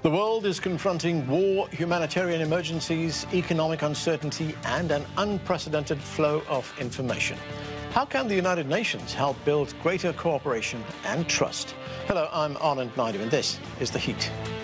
The world is confronting war, humanitarian emergencies, economic uncertainty, and an unprecedented flow of information. How can the United Nations help build greater cooperation and trust? Hello, I'm Anand Naidu, and this is The Heat.